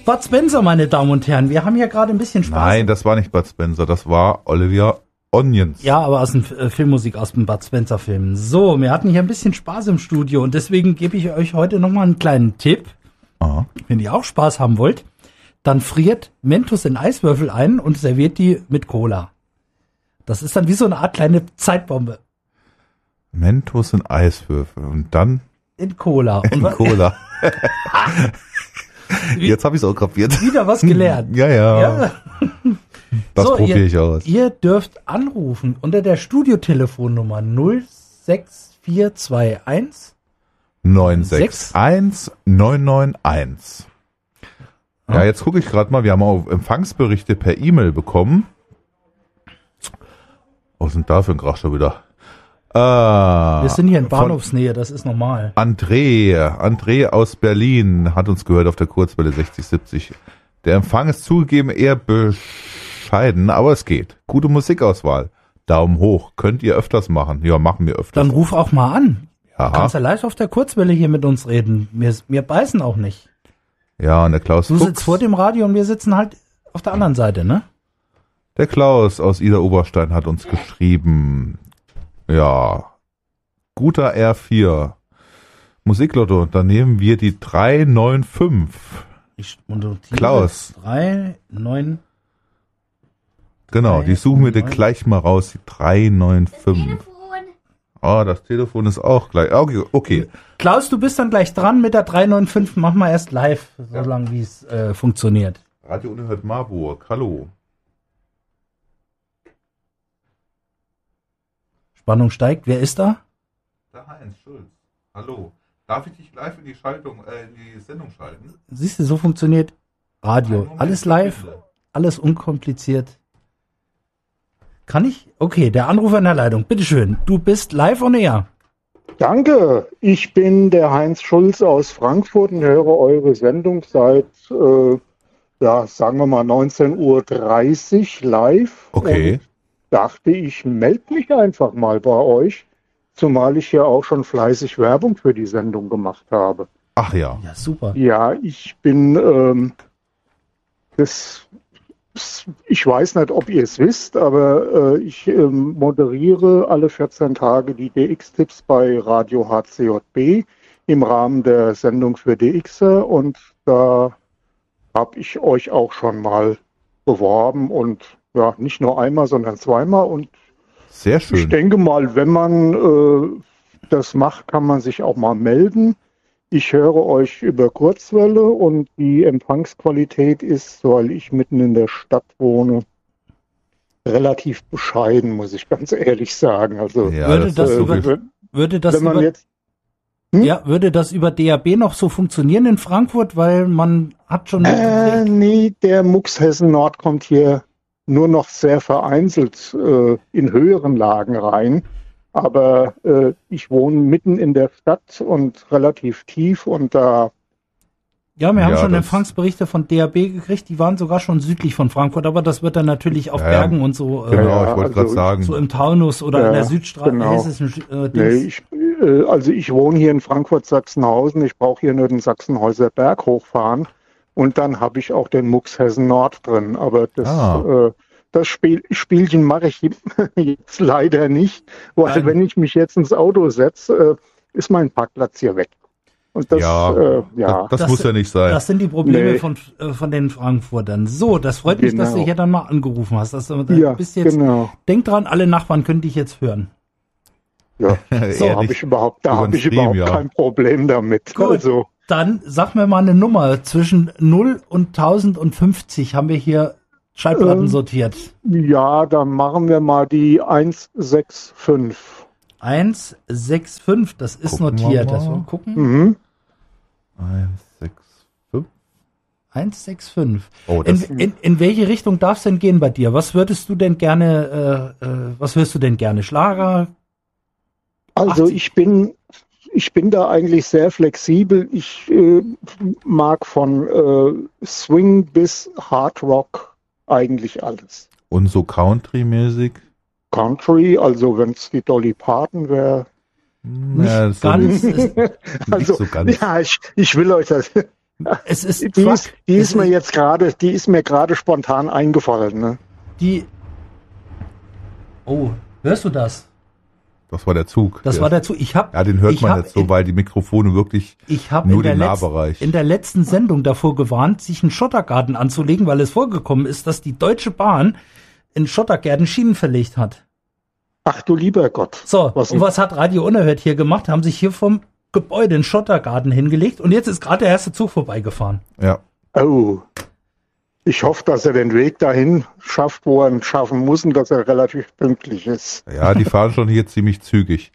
Bud Spencer, meine Damen und Herren. Wir haben hier gerade ein bisschen Spaß. Nein, das war nicht Bud Spencer, das war Olivia Onions. Ja, aber aus dem Filmmusik, aus dem Bud Spencer Film. So, wir hatten hier ein bisschen Spaß im Studio und deswegen gebe ich euch heute nochmal einen kleinen Tipp. Aha. Wenn ihr auch Spaß haben wollt, dann friert Mentos in Eiswürfel ein und serviert die mit Cola. Das ist dann wie so eine Art kleine Zeitbombe. Mentos in Eiswürfel und dann In Cola. in Cola. Jetzt habe ich es auch kapiert. Wieder was gelernt. Ja. Das So, probiere ich aus. Ihr dürft anrufen unter der Studiotelefonnummer 06421 961 991. Ja, jetzt gucke ich gerade mal. Wir haben auch Empfangsberichte per E-Mail bekommen. Was sind da für ein Krach schon wieder? Wir sind hier in Bahnhofsnähe, das ist normal. André aus Berlin hat uns gehört auf der Kurzwelle 6070. Der Empfang ist zugegeben eher bescheiden, aber es geht. Gute Musikauswahl. Daumen hoch. Könnt ihr öfters machen? Ja, machen wir öfters. Dann ruf auch mal an. Ja. Du kannst ja live auf der Kurzwelle hier mit uns reden. Wir beißen auch nicht. Ja, und der Klaus Du Fuchs, sitzt vor dem Radio und wir sitzen halt auf der anderen Seite, ne? der Klaus aus Ida Oberstein hat uns geschrieben. Ja, guter R4. Musiklotto, dann nehmen wir die 395. Ich notiere Klaus. 3,9. Genau, die suchen wir dir gleich mal raus, die 395. Oh, das Telefon ist auch gleich. Okay. Klaus, du bist dann gleich dran mit der 395. Mach mal erst live, solange wie es funktioniert. Radio Unerhört Marburg, hallo. Spannung steigt. Wer ist da? Der Heinz Schulz. Hallo. Darf ich dich live in die Sendung schalten? Siehst du, so funktioniert Radio. Alles live, alles unkompliziert. Kann ich? Okay, der Anrufer in der Leitung. Bitteschön. Du bist live on air. Danke, ich bin der Heinz Schulz aus Frankfurt und höre eure Sendung seit, sagen wir mal 19:30 Uhr live. Okay. Und dachte, ich melde mich einfach mal bei euch, zumal ich ja auch schon fleißig Werbung für die Sendung gemacht habe. Ach ja. Ja, super. Ja, ich bin, ich weiß nicht, ob ihr es wisst, aber ich moderiere alle 14 Tage die DX-Tipps bei Radio HCJB im Rahmen der Sendung für DXer und da habe ich euch auch schon mal beworben und ja, nicht nur einmal, sondern zweimal und Sehr ich schön. denke mal, wenn man das macht, kann man sich auch mal melden. Ich höre euch über Kurzwelle und die Empfangsqualität ist, weil ich mitten in der Stadt wohne, relativ bescheiden, muss ich ganz ehrlich sagen. Also Ja, Würde das das ist über- wirklich- Würde das wenn man über, jetzt würde das über DAB noch so funktionieren in Frankfurt, weil man hat schon nee, der MUX Hessen Nord kommt hier nur noch sehr vereinzelt in höheren Lagen rein. Aber ich wohne mitten in der Stadt und relativ tief und da ja, wir haben Ja, schon das- Empfangsberichte von DAB gekriegt, die waren sogar schon südlich von Frankfurt, aber das wird dann natürlich auf Ja, ja. Bergen und so, Genau, Ja, ich wollte also gerade sagen. so im Taunus oder Ja, in der Südstraße, genau. hessischen nee, Dings. ich wohne hier in Frankfurt-Sachsenhausen. Ich brauche hier nur den Sachsenhäuser Berg hochfahren und dann habe ich auch den MUX Hessen Nord drin. Aber das Spielchen mache ich jetzt leider nicht, weil Nein. wenn ich mich jetzt ins Auto setze, ist mein Parkplatz hier weg. Und das, Ja, das muss ja nicht sein. Das sind die Probleme Nee. von den Frankfurtern. So, das freut mich, dass du Genau. hier dann mal angerufen hast. Dass du ja, bist jetzt, genau. denk dran, alle Nachbarn können dich jetzt hören. Ja, So, da habe ich überhaupt Über den Stream, ja. kein Problem damit. Gut. Also, Dann sag mir mal eine Nummer. Zwischen 0 und 1050 haben wir hier Schallplatten sortiert. ja, dann machen wir mal die 165. 165, das ist Gucken wir notiert. mal. Lass mal gucken. Mhm. 165. 165. Oh, das In welche Richtung darf es denn gehen bei dir? Was würdest du denn gerne, was hörst du denn gerne? Schlager? Also 80. ich bin da eigentlich sehr flexibel. Ich mag von Swing bis Hard Rock eigentlich alles. und so Country-mäßig. Country, also wenn es die Dolly Parton wäre. Ja, so Ganz, nicht Also, so ganz. ja, ich will euch das. Es ist Die ist mir gerade spontan eingefallen. Ne? Oh, hörst du das? Das war der Zug. Das war der Zug. Den hört man jetzt so, weil die Mikrofone wirklich nur den Nahbereich. In der letzten Sendung davor gewarnt, sich einen Schottergarten anzulegen, weil es vorgekommen ist, dass die Deutsche Bahn in Schottergärten Schienen verlegt hat. Ach du lieber Gott. So, was hat Radio Unerhört hier gemacht? Haben sich hier vom Gebäude einen Schottergarten hingelegt und jetzt ist gerade der erste Zug vorbeigefahren. Ja. Oh. Ich hoffe, dass er den Weg dahin schafft, wo er ihn schaffen muss und dass er relativ pünktlich ist. Ja, die fahren schon hier ziemlich zügig.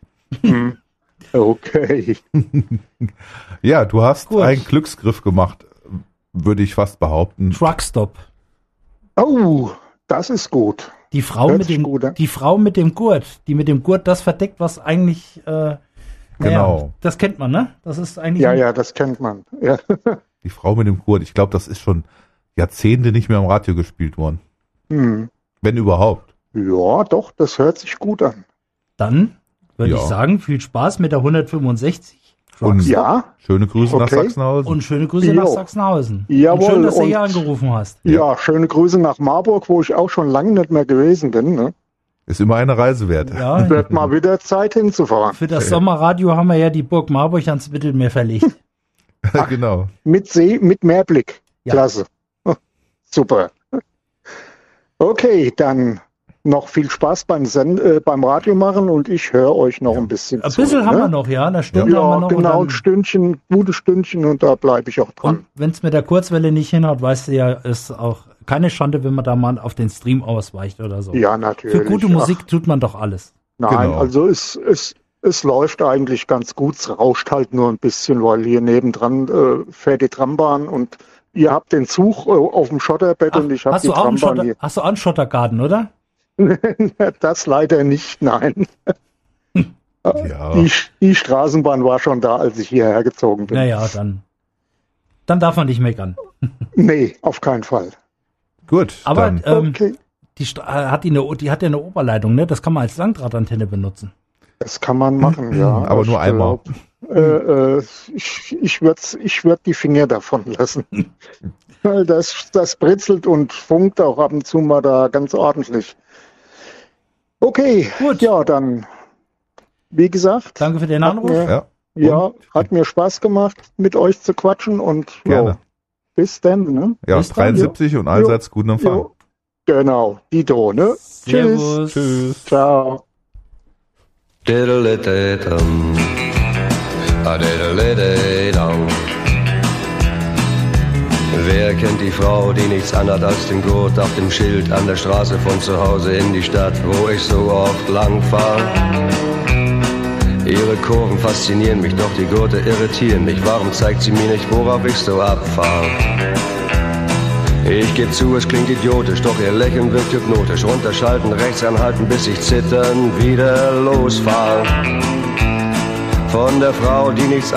Okay. Ja, du hast einen Glücksgriff gemacht, würde ich fast behaupten. Truckstop. Oh, das ist gut. Die Frau mit dem Gurt, die mit dem Gurt das verdeckt, was eigentlich, genau. Das kennt man, ne? Das ist eigentlich. Ja, das kennt man. Ja. Die Frau mit dem Gurt, ich glaube, das ist schon Jahrzehnte nicht mehr am Radio gespielt worden. Wenn überhaupt. Ja, doch, das hört sich gut an. Dann würde ich sagen, viel Spaß mit der 165. Und schöne Grüße nach Sachsenhausen. Und schöne Grüße nach Sachsenhausen. Jawohl, und schön, dass du hier angerufen hast. Ja, schöne Grüße nach Marburg, wo ich auch schon lange nicht mehr gewesen bin. Ne? Ist immer eine Reise wert. Ja, wird mal wieder Zeit hinzufahren. Für das Sommerradio haben wir ja die Burg Marburg ans Mittelmeer verlegt. Genau. Mit See, mit Meerblick. Ja. Klasse. Super. Okay, dann noch viel Spaß beim Radio machen und ich höre euch noch ein bisschen zu. Ein bisschen haben wir noch, eine Stunde haben wir noch. Genau, ein Stündchen, gutes Stündchen und da bleibe ich auch dran. Und wenn es mit der Kurzwelle nicht hinhaut, weißt du ja, ist auch keine Schande, wenn man da mal auf den Stream ausweicht oder so. Ja, natürlich. Für gute Musik tut man doch alles. Nein, also es läuft eigentlich ganz gut, es rauscht halt nur ein bisschen, weil hier nebendran fährt die Trambahn und ihr habt den Zug auf dem Schotterbett und ich habe die Trambahn hier. Hast du auch einen Schottergarten, oder? Das leider nicht, nein. Ja. Die Straßenbahn war schon da, als ich hierher gezogen bin. Naja, dann darf man nicht meckern. Nee, auf keinen Fall. Gut. Aber okay. die hat ja eine Oberleitung, ne? Das kann man als Langdrahtantenne benutzen. Das kann man machen, ja. Aber nur einmal. Ich würd die Finger davon lassen. Das britzelt und funkt auch ab und zu mal da ganz ordentlich. Okay, gut. Ja, dann, wie gesagt. Danke für den Anruf. Hat mir Spaß gemacht, mit euch zu quatschen und bis dann. Ne? Ja, bis 73 dann, und allseits guten Empfang. Genau, Dito, ne? Servus. Tschüss. Ciao. Wer kennt die Frau, die nichts anhat als den Gurt auf dem Schild an der Straße von zu Hause in die Stadt, wo ich so oft lang fahr? Ihre Kurven faszinieren mich, doch die Gurte irritieren mich. Warum zeigt sie mir nicht, worauf ich so abfahr? Ich geb zu, es klingt idiotisch, doch ihr Lächeln wirkt hypnotisch. Runterschalten, rechts anhalten, bis ich zittern wieder losfahr. Von der Frau, die nichts